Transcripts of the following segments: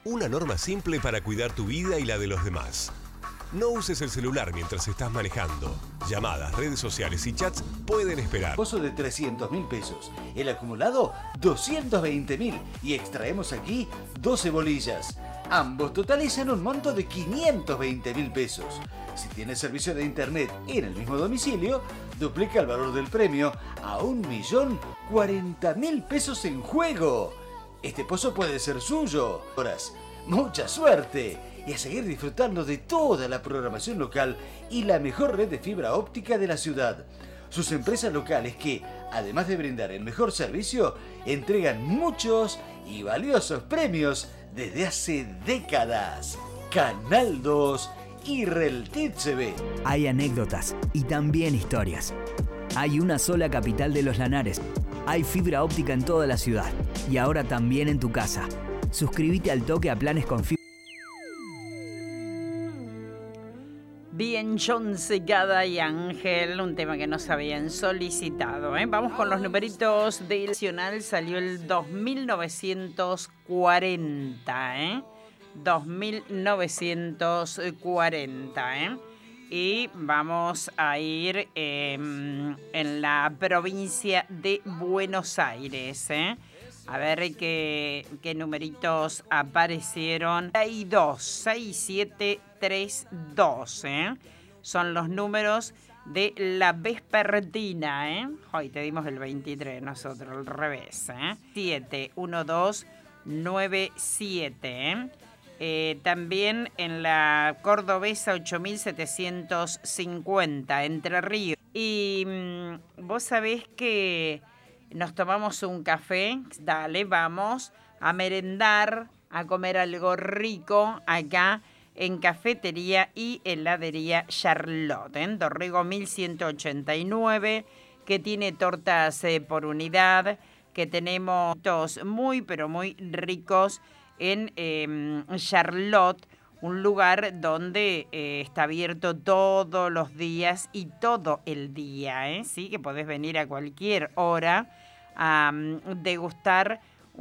Una norma simple para cuidar tu vida y la de los demás. No uses el celular mientras estás manejando. Llamadas, redes sociales y chats pueden esperar. Pozo de 300.000 pesos. El acumulado, 220.000. Y extraemos aquí 12 bolillas. Ambos totalizan un monto de 520.000 pesos. Si tienes servicio de internet en el mismo domicilio, duplica el valor del premio a 1.040.000 pesos en juego. Este pozo puede ser suyo. ¡Mucha suerte! Y a seguir disfrutando de toda la programación local y la mejor red de fibra óptica de la ciudad. Sus empresas locales que, además de brindar el mejor servicio, entregan muchos y valiosos premios desde hace décadas. Canal 2 y Reltitsebe. Hay anécdotas y también historias. Hay una sola capital de los Lanares. Hay fibra óptica en toda la ciudad y ahora también en tu casa. Suscríbete al toque a planes con fibra. Bien, John Cegada y Ángel, un tema que nos habían solicitado. Vamos con los numeritos del Nacional, salió el 2940, 2940, Y vamos a ir en la provincia de Buenos Aires, A ver qué numeritos aparecieron. 6732, Son los números de la vespertina, Hoy te dimos el 23, nosotros al revés, 71297, también en la cordobesa 8750, Entre Ríos. Y vos sabés que nos tomamos un café, dale, vamos a merendar, a comer algo rico acá en Cafetería y Heladería Charlotte, en Dorrego 1189, que tiene tortas por unidad, que tenemos muy, pero muy ricos en Charlotte, un lugar donde está abierto todos los días y todo el día, ¿sí? Que podés venir a cualquier hora a degustar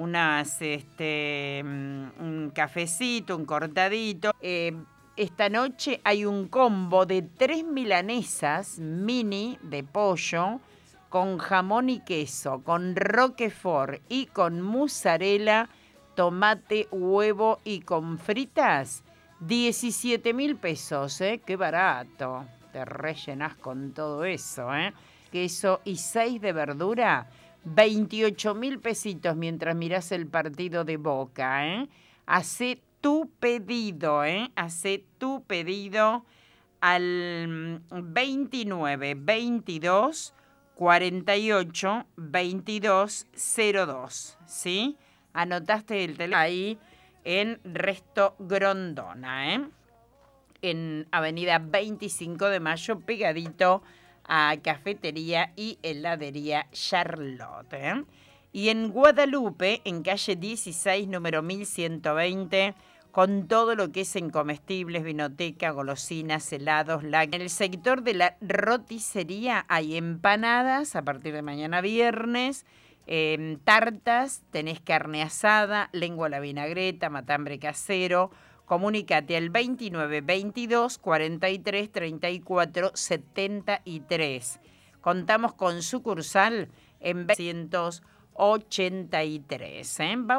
un cafecito, un cortadito. Esta noche hay un combo de 3 milanesas mini de pollo con jamón y queso, con roquefort y con mozzarella, tomate, huevo y con fritas. 17.000 pesos, qué barato. Te rellenás con todo eso, Queso y 6 de verdura, 28.000 pesitos mientras mirás el partido de Boca, Hacé tu pedido, Hacé tu pedido al 29 22 48 22 02, ¿sí? Anotaste el teléfono ahí en Resto Grondona, en Avenida 25 de Mayo, pegadito a Cafetería y Heladería Charlotte, Y en Guadalupe, en calle 16, número 1120, con todo lo que es en comestibles, vinoteca, golosinas, helados, En el sector de la roticería hay empanadas a partir de mañana viernes, tartas, tenés carne asada, lengua a la vinagreta, matambre casero. Comunícate al 29 22 43 34 73. Contamos con sucursal en 183. Vamos